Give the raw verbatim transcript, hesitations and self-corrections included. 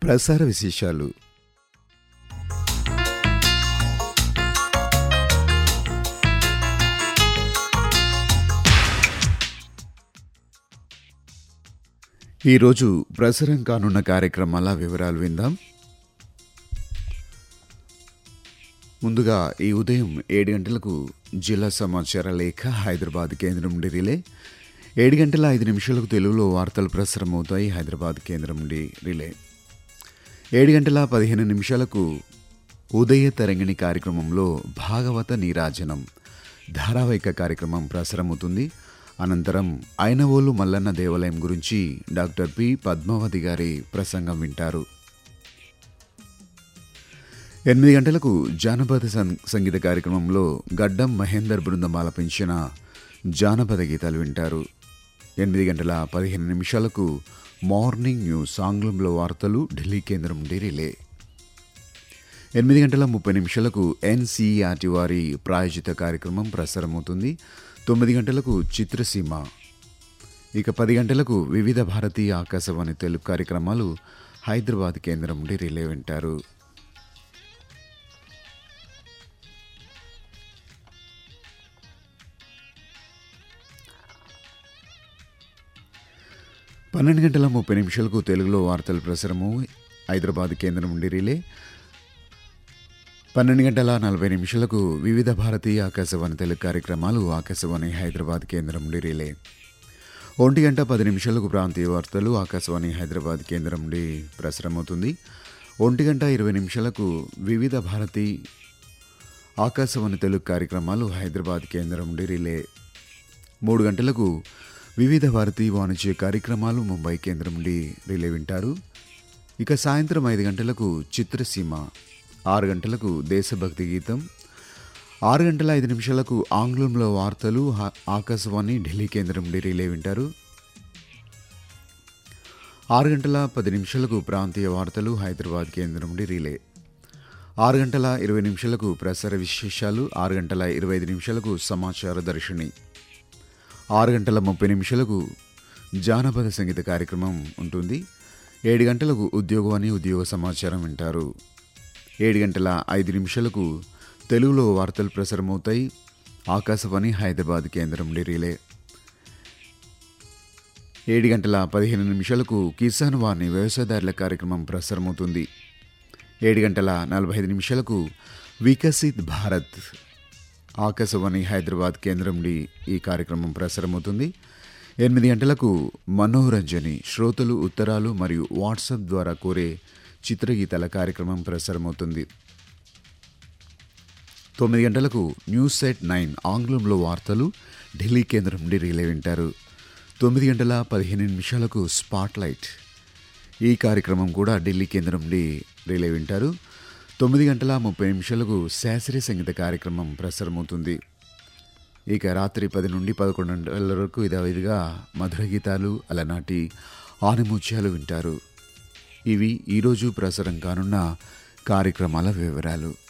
ప్రసార విశేషాలు. ఈరోజు ప్రసారం కానున్న కార్యక్రమాల వివరాలు విందాం. ముందుగా ఈ ఉదయం ఏడు గంటలకు జిల్లా సమాచార లేఖ హైదరాబాద్ కేంద్రం నుండి రిలే. ఏడు గంటల ఐదు నిమిషాలకు తెలుగులో వార్తలు ప్రసారం అవుతాయి హైదరాబాద్ కేంద్రం నుండి రిలే. ఏడు గంటల పదిహేను నిమిషాలకు ఉదయ తరంగిణి కార్యక్రమంలో భాగవత నీరాజనం ధారావాహిక కార్యక్రమం ప్రసారమవుతుంది. అనంతరం ఐనవోలు మల్లన్న దేవాలయం గురించి డాక్టర్ పి పద్మావతి గారి ప్రసంగం వింటారు. ఎనిమిది గంటలకు జానపద సంగీత కార్యక్రమంలో గడ్డం మహేందర్ బృందం ఆలపించిన జానపద గీతాలు వింటారు. ఎనిమిది గంటల పదిహేను నిమిషాలకు మార్నింగ్ న్యూస్ ఆంగ్లంలో వార్తలు ఢిల్లీ కేంద్రం నుండి రిలే. ఎనిమిది గంటల ముప్పై నిమిషాలకు ఎన్సీఆర్టీ వారి ప్రాయోజిత కార్యక్రమం ప్రసారమవుతుంది. తొమ్మిది గంటలకు చిత్రసీమ. ఇక పది గంటలకు వివిధ భారతీయ ఆకాశవాణి తెలుగు కార్యక్రమాలు హైదరాబాద్ కేంద్రం నుండి రిలే వింటారు. పన్నెండు గంటల ముప్పై నిమిషాలకు తెలుగులో వార్తలు ప్రసారము హైదరాబాద్ కేంద్రం నుండి రిలే. పన్నెండు గంటల నలభై నిమిషాలకు వివిధ భారతీయ ఆకాశవాణి తెలుగు కార్యక్రమాలు ఆకాశవాణి హైదరాబాద్ కేంద్రం నుండి రిలే. ఒంటి గంట పది నిమిషాలకు ప్రాంతీయ వార్తలు ఆకాశవాణి హైదరాబాద్ కేంద్రం నుండి ప్రసారమవుతుంది. ఒంటి గంట ఇరవై నిమిషాలకు వివిధ భారతీ ఆకాశవాణి తెలుగు కార్యక్రమాలు హైదరాబాద్ కేంద్రం నుండి రిలే. మూడు గంటలకు వివిధ భారతీ వాణిజ్య కార్యక్రమాలు ముంబై కేంద్రం నుండి రిలే వింటారు. ఇక సాయంత్రం ఐదు గంటలకు చిత్రసీమ. ఆరు గంటలకు దేశభక్తి గీతం. ఆరు గంటల ఐదు నిమిషాలకు ఆంగ్లంలో వార్తలు ఆకాశవాణి ఢిల్లీ కేంద్రం నుండి రిలే వింటారు. ఆరు గంటల పది నిమిషాలకు ప్రాంతీయ వార్తలు హైదరాబాద్ కేంద్రం నుండి రిలే. ఆరు గంటల ఇరవై నిమిషాలకు ప్రసార విశేషాలు. ఆరు గంటల ఇరవై ఐదు నిమిషాలకు సమాచార దర్శిని. ఆరు గంటల ముప్పై నిమిషాలకు జానపద సంగీత కార్యక్రమం ఉంటుంది. ఏడు గంటలకు ఉద్యోగవాణి ఉద్యోగ సమాచారం వింటారు. ఏడు గంటల ఐదు నిమిషాలకు తెలుగులో వార్తలు ప్రసారమవుతాయి ఆకాశవాణి హైదరాబాద్ కేంద్రం నుండి రిలే. ఏడు గంటల పదిహేను నిమిషాలకు కిసాన్ వాణి వ్యవసాయదారుల కార్యక్రమం ప్రసారమవుతుంది. ఏడు గంటల నలభై ఐదు నిమిషాలకు వికసిత్ భారత్ ఆకాశవాణి హైదరాబాద్ కేంద్రం నుండి ఈ కార్యక్రమం ప్రసారమవుతుంది. ఎనిమిది గంటలకు మనోరంజని శ్రోతలు ఉత్తరాలు మరియు వాట్సాప్ ద్వారా కోరే చిత్రగీతాల కార్యక్రమం ప్రసారమవుతుంది. తొమ్మిది గంటలకు న్యూస్ ఎట్ నైన్ ఆంగ్లంలో వార్తలు ఢిల్లీ కేంద్రం నుండి రిలే వింటారు. తొమ్మిది గంటల పదిహేను నిమిషాలకు స్పాట్లైట్ ఈ కార్యక్రమం కూడా ఢిల్లీ కేంద్రం నుండి రిలే వింటారు. తొమ్మిది గంటల ముప్పై నిమిషాలకు శాస్త్రీయ సంగీత కార్యక్రమం ప్రసారమవుతుంది. ఇక రాత్రి పది నుండి పదకొండు గంటల వరకు ఇదావిధిగా మధుర గీతాలు అలనాటి ఆనిముత్యాలు వింటారు. ఇవి ఈరోజు ప్రసారం కానున్న కార్యక్రమాల వివరాలు.